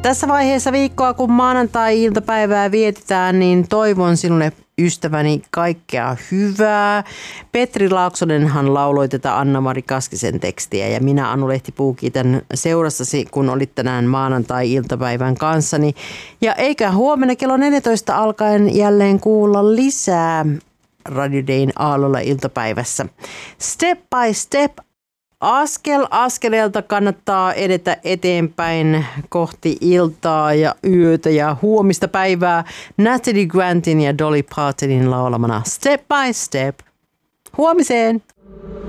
Tässä vaiheessa viikkoa, kun maanantai-iltapäivää vietetään, niin toivon sinulle ystäväni kaikkea hyvää. Petri Laaksonenhan lauloi tätä Anna-Mari Kaskisen tekstiä ja minä Anu Lehtipuu kiitän seurassasi, kun olit tänään maanantai-iltapäivän kanssani. Ja eikä huomenna kello 14 alkaen jälleen kuulla lisää Radio Dayn aallolla iltapäivässä. Step by step. Askel askeleelta kannattaa edetä eteenpäin kohti iltaa ja yötä ja huomista päivää Natalie Grantin ja Dolly Partonin laulamana Step by Step. Huomiseen!